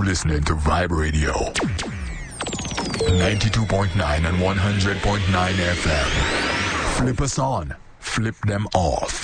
You're listening to Vibe Radio. 92.9 and 100.9 FM. Flip us on. Flip them off.